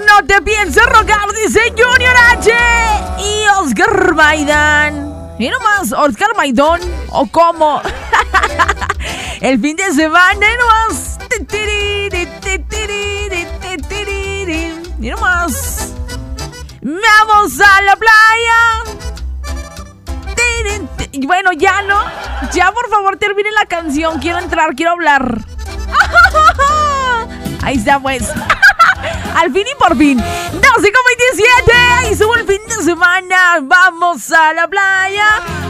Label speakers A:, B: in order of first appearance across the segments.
A: No te pienses rogar, dice Junior H y Oscar Maidán. Y nomás, Oscar Maidón, ¿o cómo? El fin de semana, nomás. Y nomás. Vamos a la playa. Bueno, ya no. Ya, por favor, termine la canción. Quiero entrar, quiero hablar. Ahí está, pues. Al fin y por fin. 12:27. Y subo el fin de semana. Vamos a la playa.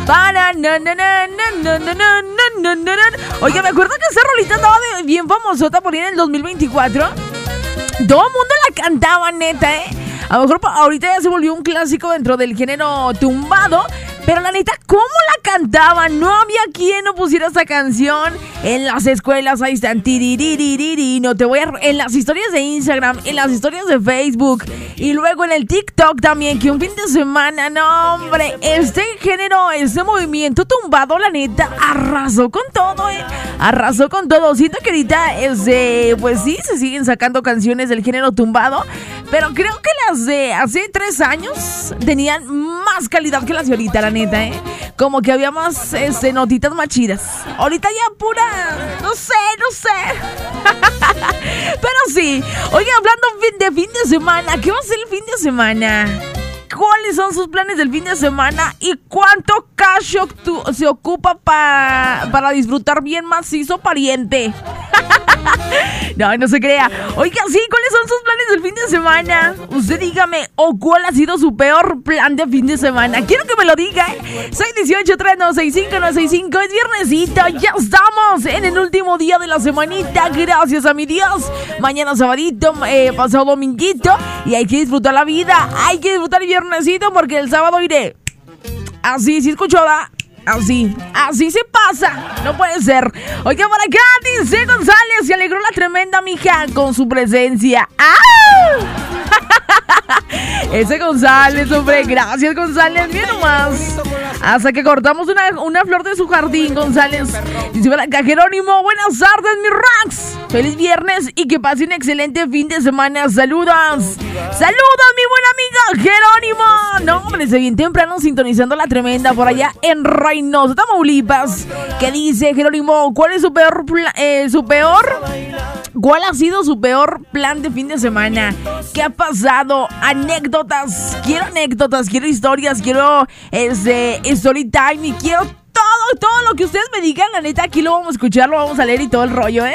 A: Oye, me acuerdo que esa rolita andaba bien famosota por ahí en el 2024. Todo el mundo la cantaba, neta, A lo mejor ahorita ya se volvió un clásico dentro del género tumbado. Pero la neta, ¿cómo la cantaban? No había quien no pusiera esta canción. En las escuelas ahí están. No te voy a... En las historias de Instagram, en las historias de Facebook. Y luego en el TikTok también. Que un fin de semana, no hombre. Este género, este movimiento tumbado, la neta, arrasó con todo, Arrasó con todo. Siento que ahorita pues sí, se siguen sacando canciones del género tumbado. Pero creo que las de hace 3 años tenían más calidad que las de ahorita, la neta, Como que había más notitas más chidas. Ahorita ya pura, no sé. Pero sí. Oye, hablando de fin de semana, ¿qué va a ser el fin de semana? ¿Cuáles son sus planes del fin de semana? ¿Y cuánto cash se ocupa para disfrutar bien macizo, pariente? No se crea. Oiga, sí, ¿cuáles son sus planes del fin de semana? Usted dígame, ¿o cuál ha sido su peor plan de fin de semana? Quiero que me lo diga, 618-396-5965. Es viernesito, ya estamos en el último día de la semanita. Gracias a mi Dios. Mañana sabadito, pasado dominguito. Y hay que disfrutar la vida. Hay que disfrutar el viernesito porque el sábado iré. Así, ¿sí escuchó, da? Así se pasa. No puede ser. Oiga, por acá dice González, se alegró la tremenda mija con su presencia. ¡Ah! Ese González, hombre, gracias González, bien nomás. Hasta que cortamos una flor de su jardín, González. Dice por acá Jerónimo, buenas tardes, mi Rax. Feliz viernes y que pase un excelente fin de semana. Saludos, mi buen amigo Jerónimo. No, hombre, se bien temprano sintonizando la tremenda por allá en Reynosa, Tamaulipas. ¿Qué dice Jerónimo? ¿Cuál es ¿Cuál ha sido su peor plan de fin de semana? ¿Qué ha pasado? Anécdotas. Quiero historias, quiero story time y quiero todo lo que ustedes me digan. La neta, aquí lo vamos a escuchar, lo vamos a leer y todo el rollo,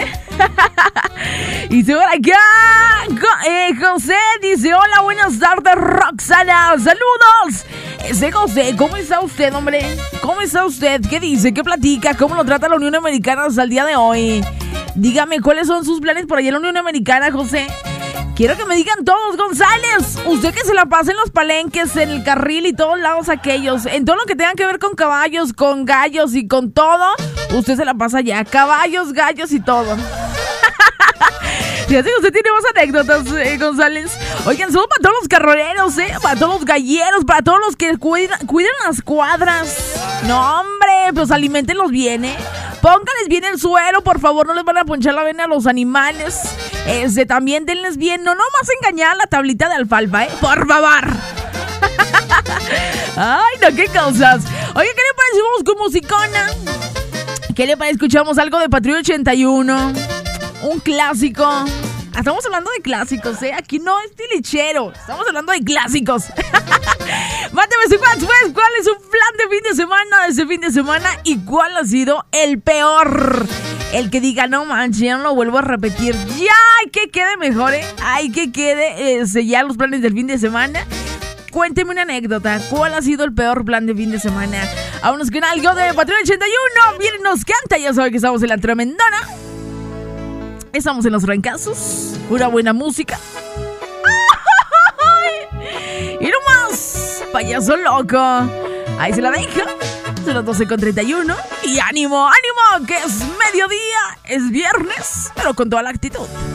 A: Y se va acá. José dice, hola, buenas tardes, Roxana. Saludos. José, ¿cómo está usted, hombre? ¿Cómo está usted? ¿Qué dice? ¿Qué platica? ¿Cómo lo trata la Unión Americana hasta el día de hoy? Dígame, ¿cuáles son sus planes por allá en la Unión Americana, José? Quiero que me digan todos, González. Usted que se la pasa en los palenques, en el carril y todos lados aquellos. En todo lo que tenga que ver con caballos, con gallos y con todo. Usted se la pasa allá. Caballos, gallos y todo. Fíjate que usted tiene más anécdotas, González. Oigan, saludos para todos los carroneros, para todos los galleros, para todos los que cuidan las cuadras. No, hombre, pues aliméntenlos bien, Pónganles bien el suelo, por favor, no les van a ponchar la vena a los animales. También denles bien, no nomás engañar a la tablita de alfalfa, por favor. Ay, no, qué cosas. Oye, ¿qué le parece? Vamos con musicona. ¿Qué le parece? Escuchamos algo de Patrulla 81. Un clásico. Estamos hablando de clásicos, Aquí no es tilichero. Estamos hablando de clásicos. Mándeme su WhatsApp, ¿cuál es su plan de fin de semana de ese fin de semana? ¿Y cuál ha sido el peor? El que diga, no manches, ya no lo vuelvo a repetir. Ya, hay que quede mejor, Hay que quede ya los planes del fin de semana. Cuénteme una anécdota. ¿Cuál ha sido el peor plan de fin de semana? Vámonos con algo de Patrulla 81. Miren, nos canta. Ya saben que estamos en la tremendona. Estamos en los trancazos. Una buena música. Y nomás, payaso loco. Ahí se la deja. Son las 12:31. Y ánimo, que es mediodía. Es viernes, pero con toda la actitud.